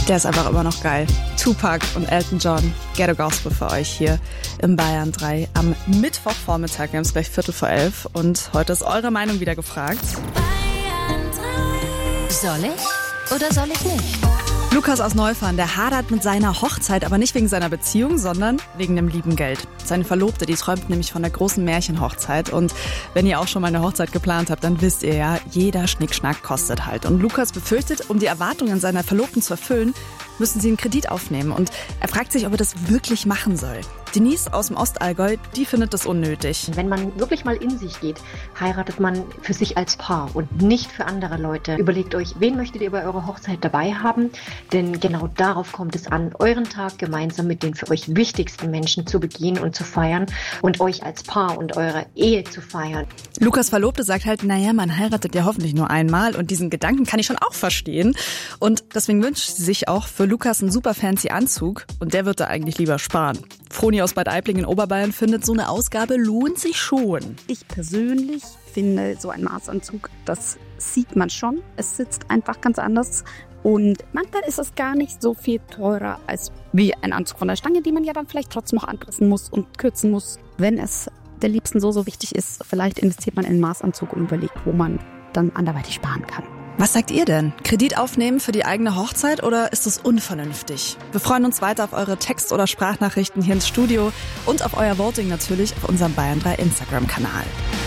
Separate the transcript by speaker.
Speaker 1: Der ist einfach immer noch geil. Tupac und Elton John, Ghetto Gospel für euch hier im Bayern 3 am Mittwochvormittag. Wir haben es gleich 11:15 und heute ist eure Meinung wieder gefragt.
Speaker 2: Bayern 3. Soll ich oder soll ich nicht?
Speaker 1: Lukas aus Neufahren, der hadert mit seiner Hochzeit, aber nicht wegen seiner Beziehung, sondern wegen dem lieben Geld. Seine Verlobte, die träumt nämlich von der großen Märchenhochzeit. Und wenn ihr auch schon mal eine Hochzeit geplant habt, dann wisst ihr ja, jeder Schnickschnack kostet halt. Und Lukas befürchtet, um die Erwartungen seiner Verlobten zu erfüllen, müssen sie einen Kredit aufnehmen. Und er fragt sich, ob er das wirklich machen soll. Denise aus dem Ostallgäu, die findet das unnötig.
Speaker 3: Wenn man wirklich mal in sich geht, heiratet man für sich als Paar und nicht für andere Leute. Überlegt euch, wen möchtet ihr bei eurer Hochzeit dabei haben? Denn genau darauf kommt es an, euren Tag gemeinsam mit den für euch wichtigsten Menschen zu begehen und zu feiern und euch als Paar und eure Ehe zu feiern.
Speaker 1: Lukas Verlobte sagt halt, naja, man heiratet ja hoffentlich nur einmal und diesen Gedanken kann ich schon auch verstehen. Und deswegen wünscht sie sich auch für Lukas einen super fancy Anzug und der wird da eigentlich lieber sparen. Froni aus Bad Aibling in Oberbayern findet, so eine Ausgabe lohnt sich schon.
Speaker 4: Ich persönlich finde, so ein Maßanzug, das sieht man schon. Es sitzt einfach ganz anders. Und manchmal ist es gar nicht so viel teurer als wie ein Anzug von der Stange, die man ja dann vielleicht trotzdem noch anpassen muss und kürzen muss. Wenn es der Liebsten so wichtig ist, vielleicht investiert man in einen Maßanzug und überlegt, wo man dann anderweitig sparen kann.
Speaker 1: Was sagt ihr denn? Kredit aufnehmen für die eigene Hochzeit oder ist das unvernünftig? Wir freuen uns weiter auf eure Text- oder Sprachnachrichten hier ins Studio und auf euer Voting natürlich auf unserem Bayern 3 Instagram-Kanal.